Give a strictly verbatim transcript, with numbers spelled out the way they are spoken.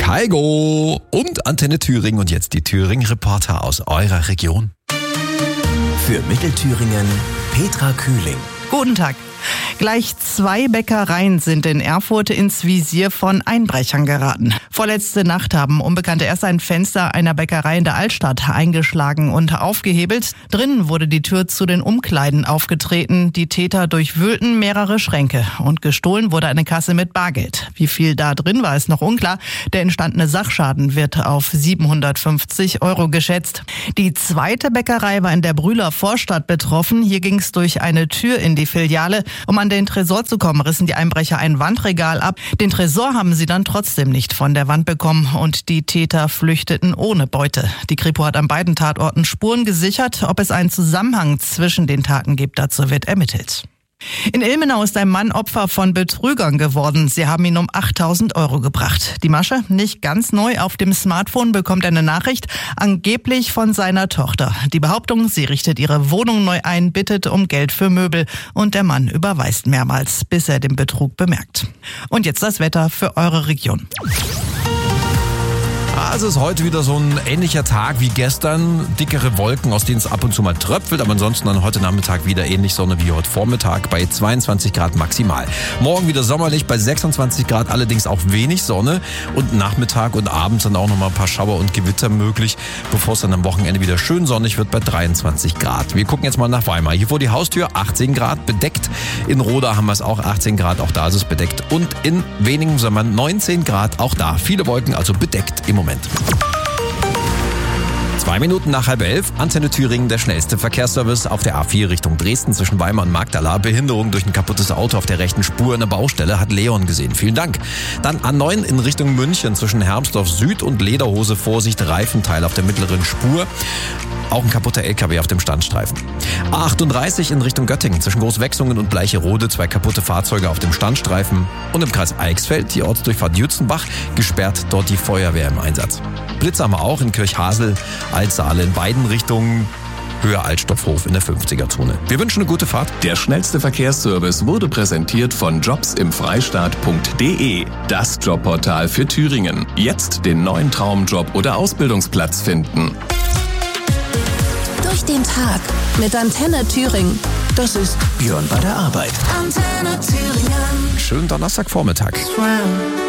Kaigo und Antenne Thüringen und jetzt die Thüringen-Reporter aus eurer Region. Für Mittelthüringen Petra Kühling. Guten Tag. Gleich zwei Bäckereien sind in Erfurt ins Visier von Einbrechern geraten. Vorletzte Nacht haben Unbekannte erst ein Fenster einer Bäckerei in der Altstadt eingeschlagen und aufgehebelt. Drinnen wurde die Tür zu den Umkleiden aufgetreten. Die Täter durchwühlten mehrere Schränke und gestohlen wurde eine Kasse mit Bargeld. Wie viel da drin war, ist noch unklar. Der entstandene Sachschaden wird auf siebenhundertfünfzig Euro geschätzt. Die zweite Bäckerei war in der Brühler Vorstadt betroffen. Hier ging es durch eine Tür in die Filiale. Um an den Tresor zu kommen, rissen die Einbrecher ein Wandregal ab. Den Tresor haben sie dann trotzdem nicht von der Wand bekommen und die Täter flüchteten ohne Beute. Die Kripo hat an beiden Tatorten Spuren gesichert. Ob es einen Zusammenhang zwischen den Taten gibt, dazu wird ermittelt. In Ilmenau ist ein Mann Opfer von Betrügern geworden. Sie haben ihn um achttausend Euro gebracht. Die Masche nicht ganz neu. Auf dem Smartphone bekommt er eine Nachricht, angeblich von seiner Tochter. Die Behauptung, sie richtet ihre Wohnung neu ein, bittet um Geld für Möbel. Und der Mann überweist mehrmals, bis er den Betrug bemerkt. Und jetzt das Wetter für eure Region. Also es ist heute wieder so ein ähnlicher Tag wie gestern. Dickere Wolken, aus denen es ab und zu mal tröpfelt, aber ansonsten dann heute Nachmittag wieder ähnlich Sonne wie heute Vormittag bei zweiundzwanzig Grad maximal. Morgen wieder sommerlich bei sechsundzwanzig Grad, allerdings auch wenig Sonne und Nachmittag und abends dann auch nochmal ein paar Schauer und Gewitter möglich, bevor es dann am Wochenende wieder schön sonnig wird bei dreiundzwanzig Grad. Wir gucken jetzt mal nach Weimar. Hier vor die Haustür achtzehn Grad bedeckt. In Roda haben wir es auch achtzehn Grad, auch da ist es bedeckt. Und in Wenningen soll man neunzehn Grad, auch da viele Wolken, also bedeckt im Moment. Zwei Minuten nach halb elf, Antenne Thüringen, der schnellste Verkehrsservice auf der A vier Richtung Dresden zwischen Weimar und Magdala. Behinderung durch ein kaputtes Auto auf der rechten Spur in der Baustelle, hat Leon gesehen. Vielen Dank. Dann A neun in Richtung München zwischen Hermsdorf Süd und Lederhose. Vorsicht, Reifenteil auf der mittleren Spur. Auch ein kaputter L K W auf dem Standstreifen. A achtunddreißig in Richtung Göttingen zwischen Großwechsungen und Bleicherode. Zwei kaputte Fahrzeuge auf dem Standstreifen. Und im Kreis Eichsfeld die Ortsdurchfahrt Jützenbach. Gesperrt, dort die Feuerwehr im Einsatz. Blitz haben wir auch in Kirchhasel, Altsaale in beiden Richtungen. Höhe Altstoffhof in der fünfziger-Zone. Wir wünschen eine gute Fahrt. Der schnellste Verkehrsservice wurde präsentiert von jobs im freistaat punkt de. Das Jobportal für Thüringen. Jetzt den neuen Traumjob oder Ausbildungsplatz finden. Durch den Tag mit Antenne Thüringen. Das ist Björn bei der Arbeit. Antenne Thüringen. Schönen Donnerstagvormittag.